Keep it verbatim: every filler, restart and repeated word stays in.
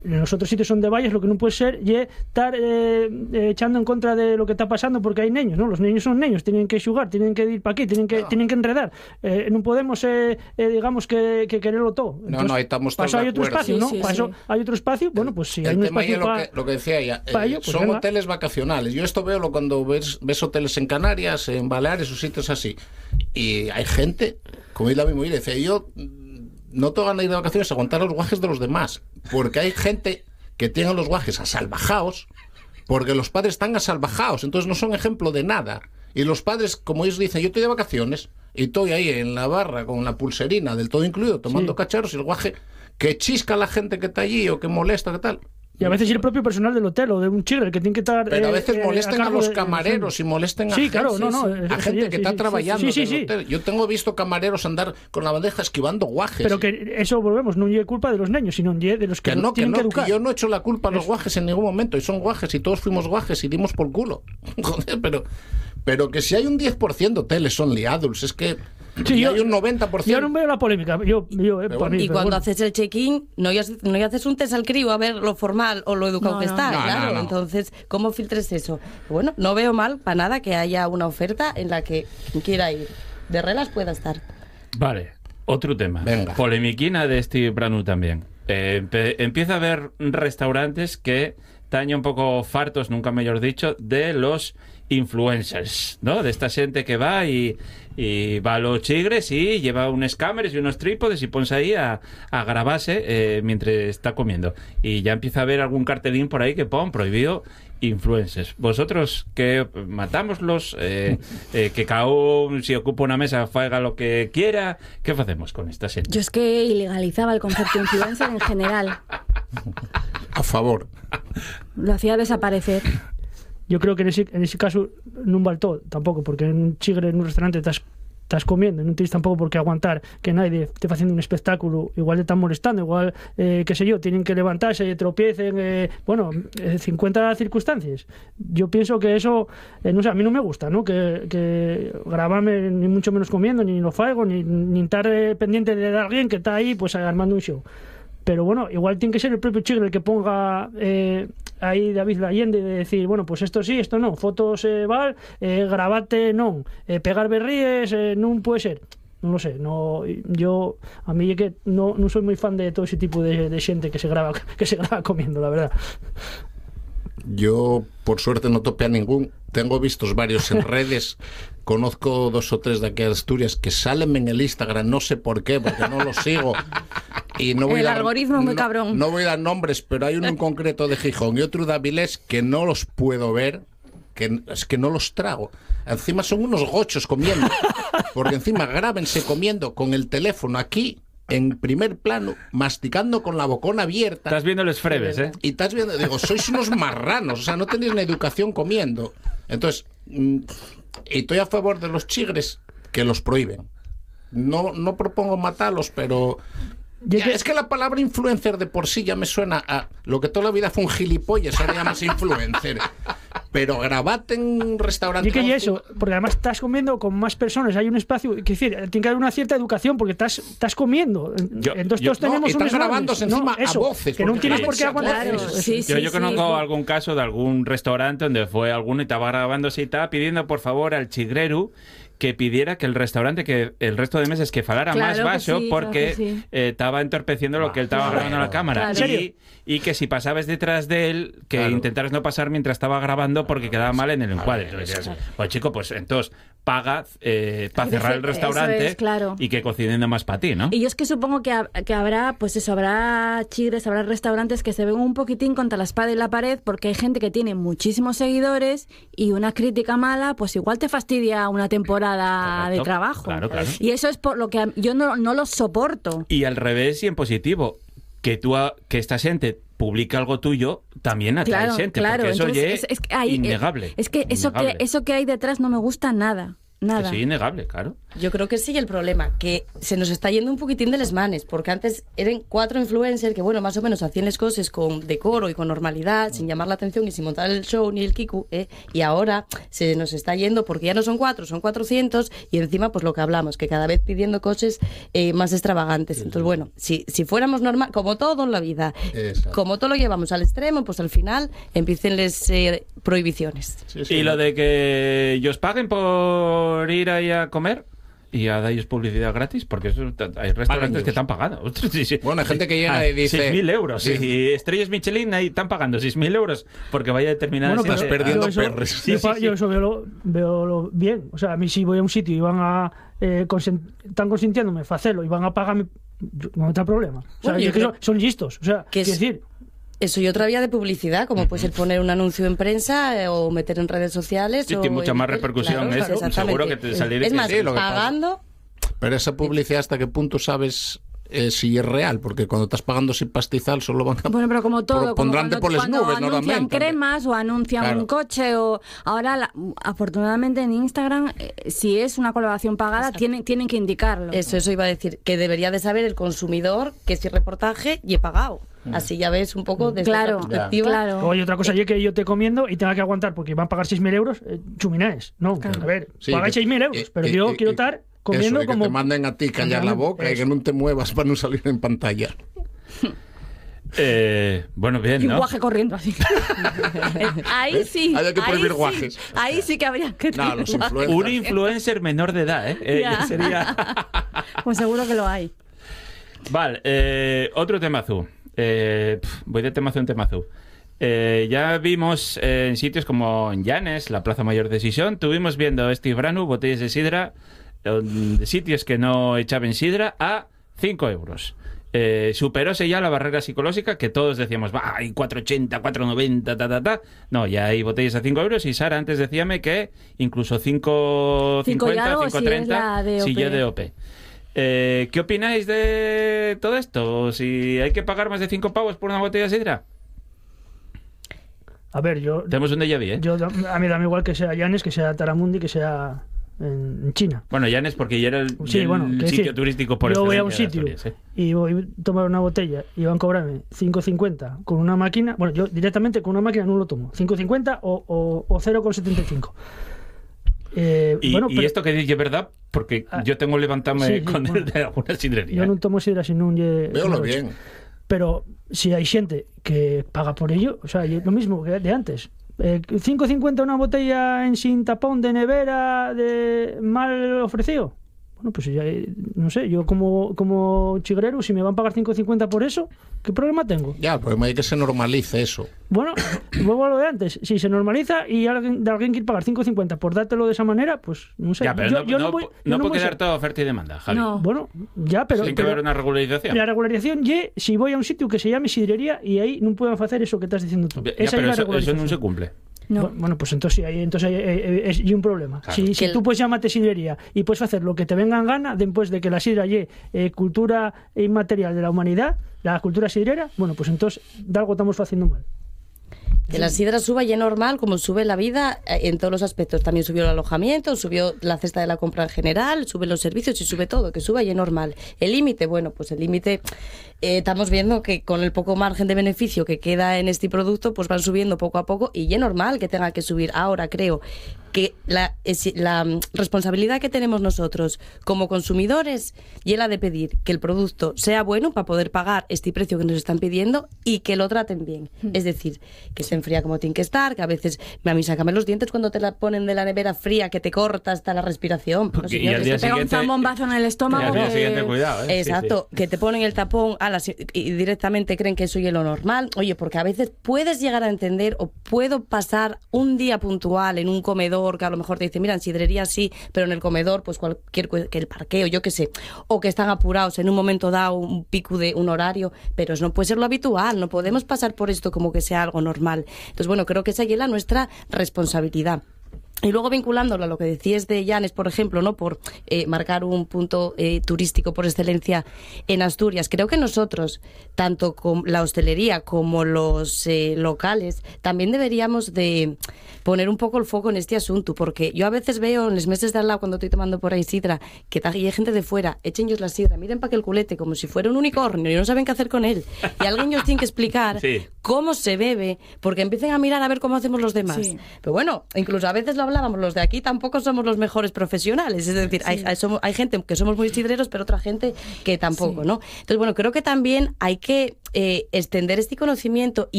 En los otros sitios son de vallas, lo que no puede ser y estar eh, eh, echando en contra de lo que está pasando porque hay niños, ¿no? Los niños son niños, tienen que jugar, tienen que ir para aquí, tienen que, no. tienen que enredar. Eh, no podemos, eh, eh, digamos, que, que quererlo todo. Entonces, no, no, ahí estamos todos de acuerdo. Hay otro espacio, ¿no? Sí, sí, para sí. eso hay otro espacio, bueno, pues sí, el hay un tema espacio lo, para, que, lo que decía ella, eh, ello, pues son venga. hoteles vacacionales. Yo esto veo lo cuando ves, ves hoteles en Canarias, en Baleares o sitios así. Y hay gente, como dice la misma, decía, yo no tengo ganas de ir de vacaciones a aguantar los guajes de los demás, porque hay gente que tienen los guajes asalvajados, porque los padres están asalvajados, entonces no son ejemplo de nada. Y los padres, como ellos dicen, yo estoy de vacaciones y estoy ahí en la barra con la pulserina del todo incluido, tomando sí. cacharros, y el guaje que chisca a la gente que está allí o que molesta, ¿qué tal? Y a veces el propio personal del hotel o de un chigre que tiene que estar... Pero a eh, veces eh, molesten a, a los de, camareros de, y molesten a, sí, gente, claro, no, no, sí, sí. a gente que sí, está sí, trabajando sí, sí, en sí, el hotel. Yo tengo visto camareros andar con la bandeja esquivando guajes. Pero que eso, volvemos, no es culpa de los niños, sino de los que, que no, tienen que, no, que educar. Que yo no he hecho la culpa a los guajes en ningún momento, y son guajes, y todos fuimos guajes y dimos por culo. Joder, pero, pero que si hay un diez por ciento de hoteles son liados, es que... Sí, y yo, hay un noventa por ciento. Yo no veo la polémica. Yo, yo, eh, bueno, mí, y cuando bueno. haces el check-in, no, no haces un test al crío a ver lo formal o lo educado no, que no. está, no, claro. No, no. Entonces, ¿cómo filtres eso? Bueno, no veo mal para nada que haya una oferta en la que quien quiera ir de relas pueda estar. Vale, otro tema. Venga. Polemiquina de Steve Branu también. Eh, empe- empieza a haber restaurantes que están un poco fartos, nunca mejor dicho, de los influencers, ¿no? De esta gente que va y, y va a los chigres y lleva unos cámaras y unos trípodes y ponse ahí a, a grabarse eh, mientras está comiendo. Y ya empieza a haber algún cartelín por ahí que pon prohibido influencers. Vosotros que matámoslos, eh, eh, que cada uno si ocupa una mesa haga lo que quiera, ¿qué hacemos con esta gente? Yo es que ilegalizaba el concepto influencer en general. A favor. Lo hacía desaparecer. Yo creo que en ese, en ese caso no vale todo tampoco, porque en un chigre, en un restaurante estás, estás comiendo, no tienes tampoco por qué aguantar que nadie esté haciendo un espectáculo, igual te están molestando, igual, eh, qué sé yo, tienen que levantarse, tropiecen, eh, bueno, eh, cincuenta circunstancias. Yo pienso que eso, eh, no sé, a mí no me gusta, ¿no? Que, que grabarme ni mucho menos comiendo, ni lo faigo, ni, ni estar eh, pendiente de alguien que está ahí pues armando un show. Pero bueno, igual tiene que ser el propio chigre el que ponga eh, ahí David Allende de decir, bueno, pues esto sí, esto no, fotos eh, val, eh, grabate non, eh, pegar berríes eh, non puede ser. Non lo sé, no, yo a mí é que no, non soy moi fan de todo ese tipo de, de xente que se graba que se graba comiendo, la verdad. Yo, por suerte, no topé a ningún. Tengo vistos varios en redes. Conozco dos o tres de aquí de Asturias que salen en el Instagram, no sé por qué, porque no los sigo. Y no voy el a dar, algoritmo es muy no, cabrón. No voy a dar nombres, pero hay uno en concreto de Gijón y otro de Avilés que no los puedo ver, que es que no los trago. Encima son unos gochos comiendo, porque encima grábense comiendo con el teléfono aquí, en primer plano, masticando con la bocona abierta. Estás viendo los freves, ¿eh? Y estás viendo, digo, sois unos marranos, o sea, no tenéis una educación comiendo. Entonces, mm, y estoy a favor de los chigres que los prohíben. No, no propongo matarlos, pero... Ya, es que la palabra influencer de por sí ya me suena a lo que toda la vida fue un gilipollas, ahora llamas influencer. Pero grabate en un restaurante. Y que y eso, porque además estás comiendo con más personas, hay un espacio, que decir, tiene que haber una cierta educación porque estás, estás comiendo. Yo, Entonces yo, todos tenemos no, un grabándose encima no, eso, a voces. Que no tienes por qué aguantar. Claro, sí, yo, sí, yo conozco sí. algún caso de algún restaurante donde fue alguno y estaba grabándose y estaba pidiendo por favor al chigreru que pidiera que el restaurante, que el resto de meses que falara Claro más que bajo sí, porque claro que sí. eh, estaba entorpeciendo lo que él estaba Claro. grabando en la cámara. Claro. Y, y que si pasabas detrás de él, que Claro. intentaras no pasar mientras estaba grabando porque quedaba mal en el encuadre. Entonces, decías, pues chico, pues entonces paga eh, para cerrar el restaurante es, claro. y que cocinen más para ti, ¿no? Y yo es que supongo que, ha- que habrá, pues eso, habrá chigres, habrá restaurantes que se ven un poquitín contra la espada y la pared porque hay gente que tiene muchísimos seguidores y una crítica mala, pues igual te fastidia una temporada Correcto. de trabajo. Claro, claro. Y eso es por lo que a- yo no, no lo soporto. Y al revés y en positivo, que tú a- que esta gente publica algo tuyo también atrae Claro, gente, claro. porque eso Entonces, ya es, es que hay- innegable. Es que eso que innegable. eso que hay detrás no me gusta nada. Nada. Que sí, innegable, claro. Yo creo que sí el problema, que se nos está yendo un poquitín de les manes, porque antes eran cuatro influencers que, bueno, más o menos hacían las cosas con decoro y con normalidad, sin llamar la atención y sin montar el show ni el kiku, ¿eh? Y ahora se nos está yendo porque ya no son cuatro, son cuatrocientos, y encima, pues lo que hablamos, que cada vez pidiendo cosas eh, más extravagantes. Entonces, bueno, si, si fuéramos normal, como todo en la vida, Exacto. como todo lo llevamos al extremo, pues al final empiecen las eh, prohibiciones. Sí, sí. Y lo de que ellos paguen por ir ahí a comer y a darles publicidad gratis, porque eso, hay restaurantes ellos. que están pagando. Sí, sí. Bueno, hay gente que llega Ah, y dice... seis mil euros. Sí. Y estrellas Michelin ahí están pagando seis mil euros porque vaya determinada Bueno, Estás gente- perdiendo yo eso, perres. yo Sí, pa- sí, yo sí. eso veo, lo- veo lo bien. O sea, a mí si voy a un sitio y van a eh, consen- están consintiéndome facelo y van a pagarme, yo- no me da problema. O sea, Bueno, yo yo que creo- son, son listos. O sea, que quiero es- decir, Eso y otra vía de publicidad, como puede ser poner un anuncio en prensa eh, o meter en redes sociales. Sí, o tiene mucha en- más repercusión, claro, eso, exactamente. seguro que te saliera Es que más, sí, lo que pasa. pagando... Pero esa publicidad, ¿hasta qué punto sabes eh, si es real? Porque cuando estás pagando sin pastizal solo van a... Bueno, pero como todo, Pro- como pondránte cuando, por las cuando nubes, anuncian normalmente. cremas o anuncian Claro. un coche o ahora la- afortunadamente en Instagram eh, si es una colaboración pagada Exacto. tienen tienen que indicarlo. Eso, eso iba a decir, que debería de saber el consumidor que si reportaje y he pagado. Así ya ves un poco desde Claro, esta perspectiva. claro. oye, otra cosa, yo que yo te comiendo y tenga que aguantar porque van a pagar seis mil euros, eh, chuminaes. No, a ver, Sí, pagáis que- seis mil euros, eh, pero eh, yo eh, quiero eh, estar comiendo eso, y que como... te manden a ti callar la boca y que no te muevas para no salir en pantalla. Eh, bueno, bien, Y un ¿no? guaje corriendo así. ahí sí. Hay que ahí prohibir sí, guajes. Ahí sí que habría que No, tener los guajes. influencers. Un influencer menor de edad, ¿eh? Eh, Ya. ya sería... Pues seguro que lo hay. Vale, eh, otro temazo. Eh, pf, voy de temazo en temazo. Eh, ya vimos eh, en sitios como en Llanes, la Plaza Mayor de Sison, tuvimos viendo este verano botellas de sidra eh, de sitios que no echaban sidra a cinco euros. Eh, superóse ya la barrera psicológica que todos decíamos, va, hay cuatro ochenta, cuatro noventa, ta, ta, ta. No, ya hay botellas a cinco euros y Sara antes decíame que incluso cinco Cinco y cincuenta, algo cinco si treinta, es la D O P. si ya D O P. Eh, ¿Qué opináis de todo esto? Si hay que pagar más de cinco pavos por una botella de sidra. A ver, yo... Tenemos un déjà vu, ¿eh? yo a mí dame igual que sea Llanes, que sea Taramundi, que sea en, en China. Bueno, Llanes porque ya era el, Sí, el bueno, quiero sitio decir, turístico por yo voy a un excelencia de sitio Asturias, ¿eh? y voy a tomar una botella y van a cobrarme cinco cincuenta con una máquina. Bueno, yo directamente con una máquina no lo tomo. cinco cincuenta o, o, o cero coma setenta y cinco. Eh, Y, bueno, y pero esto que dice es verdad, porque Ah, yo tengo que levantarme sí, sí, con bueno. el de alguna sidrería. yo ¿eh? non tomo sidra sin un lle... Véolo una bien. Pero si hay xente que paga por ello, o sea, lo mismo que de antes. Eh, cinco cincuenta una botella en sin tapón de nevera de mal ofrecido. Bueno, pues ya, eh, no sé, yo como, como chigrero, si me van a pagar cinco cincuenta por eso, ¿qué problema tengo? Ya, el problema es que se normalice eso. Bueno, vuelvo a lo de antes. Si se normaliza y alguien, de alguien quiere pagar cinco cincuenta por dártelo de esa manera, pues no sé. Ya, pero yo, no, yo no, no voy, no yo no puede voy a quedar ser- toda oferta y demanda, Javi. No. Bueno, ya, pero... Tiene que pero haber una regularización. la regularización ye si voy a un sitio que se llame sidrería y ahí no pueden hacer eso que estás diciendo tú. Ya, Esa pero es la eso, eso no regularización. se cumple. No. Bu- Bueno, pues entonces sí, ahí, entonces ahí, eh, eh, es y un problema. Claro. Si, Que si el- tú puedes llamarte sidrería y puedes hacer lo que te venga en gana después de que la sidra ye eh, cultura inmaterial de la humanidad, la cultura sidrera, bueno, pues entonces de algo estamos haciendo mal. Que la sidra suba y es normal, como sube la vida eh, en todos los aspectos. También subió el alojamiento, subió la cesta de la compra en general, suben los servicios y sube todo, que suba y es normal. El límite, bueno, pues el límite, eh, estamos viendo que con el poco margen de beneficio que queda en este producto, pues van subiendo poco a poco y es normal que tenga que subir. Ahora creo que la, es- la mm, responsabilidad que tenemos nosotros como consumidores y es la de pedir que el producto sea bueno para poder pagar este precio que nos están pidiendo y que lo traten bien. Es decir, que estén fría como tiene que estar, que a veces a mí sácame los dientes cuando te la ponen de la nevera fría, que te corta hasta la respiración. No, Porque- y señores, al día que Te pega un siguiente- zambombazo en el Y estómago. al día que- siguiente, cuidado, ¿eh? Sí, Exacto, que te ponen el tapón a las- y directamente creen que eso es lo normal. Oye, porque a veces puedes llegar a entender o puedo pasar un día puntual en un comedor que a lo mejor te dice, mira, en sidrería sí, pero en el comedor, pues cualquier cu- que el parqueo, yo qué sé, o que están apurados en un momento dado, un pico de un horario, pero eso no puede ser lo habitual, no podemos pasar por esto como que sea algo normal. Entonces, bueno, creo que esa es la nuestra responsabilidad. Y luego vinculándolo a lo que decías de Llanes, por ejemplo, ¿no? Por eh, marcar un punto eh, turístico por excelencia en Asturias. Creo que nosotros, tanto con la hostelería como los eh, locales, también deberíamos de poner un poco el foco en este asunto, porque yo a veces veo en los meses de al lado, cuando estoy tomando por ahí sidra, que hay gente de fuera, echen ellos la sidra, miren para que el culete, como si fuera un unicornio y no saben qué hacer con él. Y alguien ellos tiene que explicar sí. cómo se bebe, porque empiecen a mirar a ver cómo hacemos los demás. Sí. Pero bueno, incluso a veces lo hablábamos, los de aquí tampoco somos los mejores profesionales, es decir, sí. hay, hay, somos, hay gente que somos muy sidreros, pero otra gente que tampoco, sí. ¿no? Entonces, bueno, creo que también hay que eh, extender este conocimiento y